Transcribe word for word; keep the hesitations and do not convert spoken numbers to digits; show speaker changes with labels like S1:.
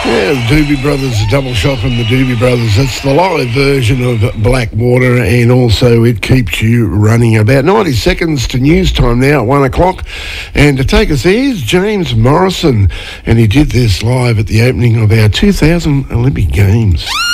S1: Yeah, the Doobie Brothers, a double shot from the Doobie Brothers. That's the live version of Blackwater, and also It Keeps You Running. About ninety seconds to news time now at one o'clock. And to take us there is James Morrison, and he did this live at the opening of our two thousand Olympic Games.